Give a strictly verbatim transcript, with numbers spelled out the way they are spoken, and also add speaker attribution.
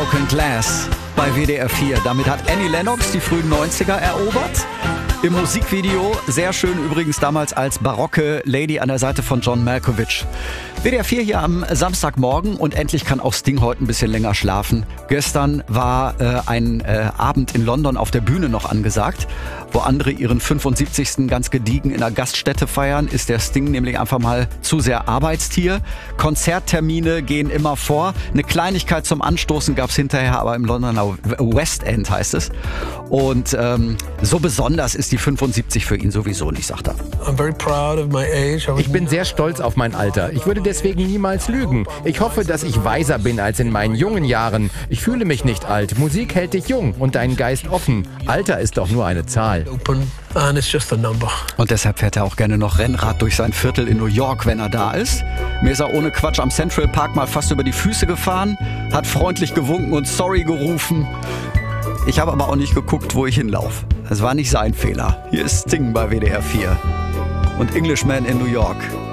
Speaker 1: Broken Glass bei W D R vier. Damit hat Annie Lennox die frühen neunziger erobert. Im Musikvideo, sehr schön übrigens damals als barocke Lady an der Seite von John Malkovich. W D R vier hier am Samstagmorgen und endlich kann auch Sting heute ein bisschen länger schlafen. Gestern war äh, ein äh, Abend in London auf der Bühne noch angesagt, wo andere ihren fünfundsiebzigsten ganz gediegen in einer Gaststätte feiern, ist der Sting nämlich einfach mal zu sehr Arbeitstier. Konzerttermine gehen immer vor. Eine Kleinigkeit zum Anstoßen gab's hinterher, aber im Londoner West End heißt es. Und ähm, so besonders ist die fünfundsiebzig für ihn sowieso nicht, sagt er.
Speaker 2: Ich bin sehr stolz auf mein Alter. Ich würde deswegen niemals lügen. Ich hoffe, dass ich weiser bin als in meinen jungen Jahren. Ich fühle mich nicht alt. Musik hält dich jung und deinen Geist offen. Alter ist doch nur eine Zahl.
Speaker 1: Und deshalb fährt er auch gerne noch Rennrad durch sein Viertel in New York, wenn er da ist. Mir ist er ohne Quatsch am Central Park mal fast über die Füße gefahren, hat freundlich gewunken und sorry gerufen. Ich habe aber auch nicht geguckt, wo ich hinlaufe. Es war nicht sein Fehler. Hier ist Sting bei W D R vier und Englishman in New York.